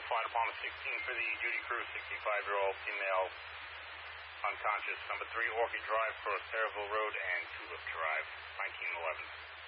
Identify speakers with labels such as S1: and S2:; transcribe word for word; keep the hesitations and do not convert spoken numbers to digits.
S1: Fire Department sixteen for the duty crew, sixty-five-year-old female unconscious. Number three, Orchid Drive, cross Terriville Road and Tulip Drive, nineteen eleven.